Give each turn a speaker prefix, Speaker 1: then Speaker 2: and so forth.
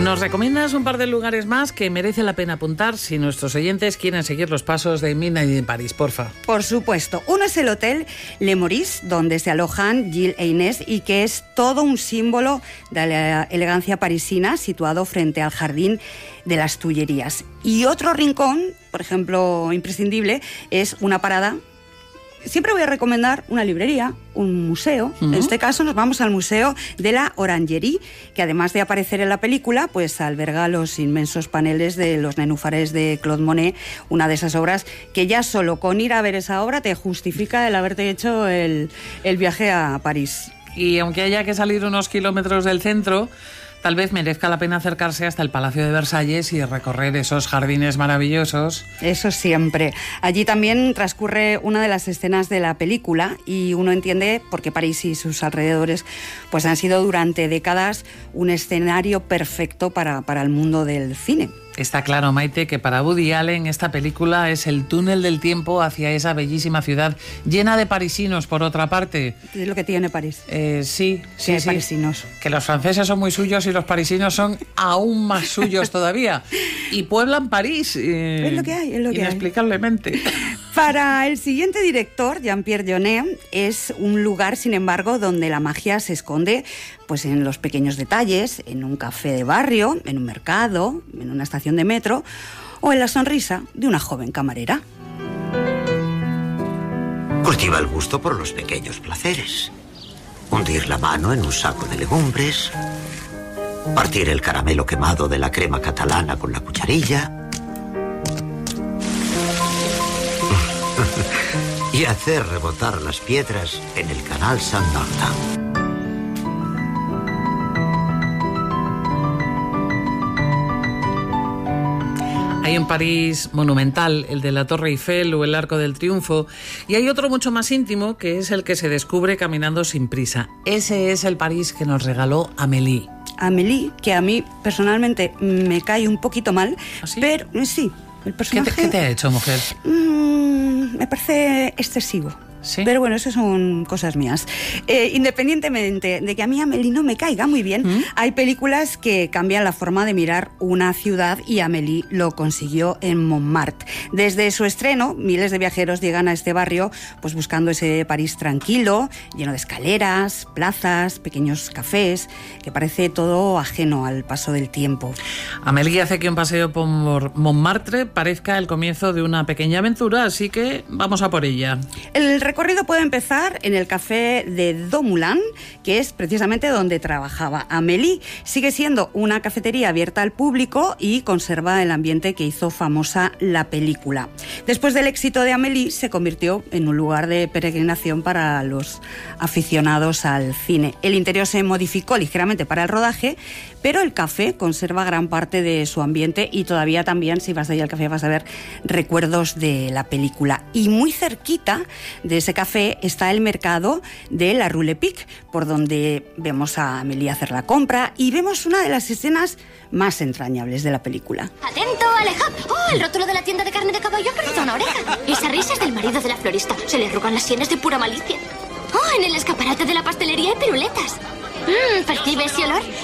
Speaker 1: Nos recomiendas un par de lugares más que merece la pena apuntar si nuestros oyentes quieren seguir los pasos de Midnight in Paris, porfa.
Speaker 2: Por supuesto. Uno es el Hotel Le Maurice, donde se alojan Gilles e Inés y que es todo un símbolo de la elegancia parisina, situado frente al Jardín de las Tullerías. Y otro rincón, por ejemplo, imprescindible, es una parada. Siempre voy a recomendar una librería, un museo. En este caso nos vamos al Museo de la Orangerie, que además de aparecer en la película, pues alberga los inmensos paneles de los nenúfares de Claude Monet, una de esas obras que ya solo con ir a ver esa obra te justifica el haberte hecho el viaje a París.
Speaker 1: Y aunque haya que salir unos kilómetros del centro, tal vez merezca la pena acercarse hasta el Palacio de Versalles y recorrer esos jardines maravillosos.
Speaker 2: Eso siempre. Allí también transcurre una de las escenas de la película y uno entiende por qué París y sus alrededores pues han sido durante décadas un escenario perfecto para el mundo del cine.
Speaker 1: Está claro, Maite, que para Woody Allen esta película es el túnel del tiempo hacia esa bellísima ciudad llena de parisinos, por otra parte.
Speaker 2: Es lo que tiene París.
Speaker 1: Sí.
Speaker 2: Parisinos.
Speaker 1: Que los franceses son muy suyos y los parisinos son aún más suyos todavía. Y pueblan París.
Speaker 2: Es lo que hay,
Speaker 1: inexplicablemente.
Speaker 2: Para el siguiente director, Jean-Pierre Jeunet, es un lugar, sin embargo, donde la magia se esconde pues en los pequeños detalles, en un café de barrio, en un mercado, en una estación de metro o en la sonrisa de una joven camarera.
Speaker 3: Cultiva el gusto por los pequeños placeres. Hundir la mano en un saco de legumbres, partir el caramelo quemado de la crema catalana con la cucharilla y hacer rebotar las piedras en el canal Saint-Martin.
Speaker 1: Hay un París monumental, el de la Torre Eiffel o el Arco del Triunfo, y hay otro mucho más íntimo, que es el que se descubre caminando sin prisa. Ese es el París que nos regaló Amélie.
Speaker 2: Amélie, que a mí personalmente me cae un poquito mal,
Speaker 1: ¿Ah, sí?
Speaker 2: pero sí, el personaje...
Speaker 1: ¿Qué te ha hecho, mujer?
Speaker 2: Me parece excesivo.
Speaker 1: ¿Sí?
Speaker 2: Pero bueno, eso son cosas mías. Independientemente de que a mí Amélie no me caiga muy bien, hay películas que cambian la forma de mirar una ciudad y Amélie lo consiguió en Montmartre. Desde su estreno, miles de viajeros llegan a este barrio pues buscando ese París tranquilo, lleno de escaleras, plazas, pequeños cafés, que parece todo ajeno al paso del tiempo.
Speaker 1: Amélie hace que un paseo por Montmartre parezca el comienzo de una pequeña aventura, así que vamos a por ella.
Speaker 2: El recorrido puede empezar en el café de Domoulin, que es precisamente donde trabajaba Amélie. Sigue siendo una cafetería abierta al público y conserva el ambiente que hizo famosa la película. Después del éxito de Amélie, se convirtió en un lugar de peregrinación para los aficionados al cine. El interior se modificó ligeramente para el rodaje, pero el café conserva gran parte de su ambiente y todavía también, si vas ahí al café, vas a ver recuerdos de la película. Y muy cerquita de ese café está el mercado de la Rue Lepic, por donde vemos a Amélie hacer la compra y vemos una de las escenas más entrañables de la película.
Speaker 4: ¡Atento, alejad! ¡Oh, el rótulo de la tienda de carne de caballo ha perdido una oreja! Esa risa es del marido de la florista. Se le arrugan las sienes de pura malicia. ¡Oh, en el escaparate de la pastelería hay piruletas! ¿Percibe ese olor?